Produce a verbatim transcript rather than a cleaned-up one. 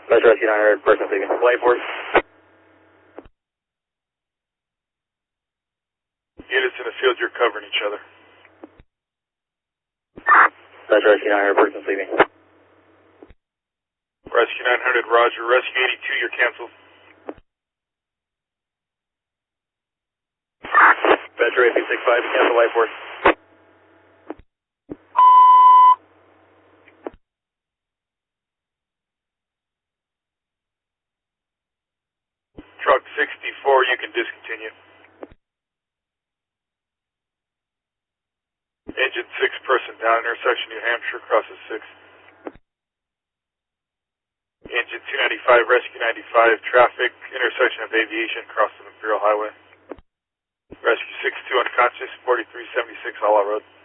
Metro Rescue nine hundred, person speaking. Light force. Units in the field, you're covering each other. Metro Rescue nine hundred, person speaking. Rescue nine hundred, roger. Rescue eighty-two, you're canceled. Metro A P six five, cancel light force. Truck sixty-four, you can discontinue. Engine six, person down, intersection New Hampshire, crosses six. Engine two ninety-five, Rescue ninety-five, traffic, intersection of Aviation, crossing Imperial Highway. Rescue six two, unconscious, forty-three seventy-six, All Out Road.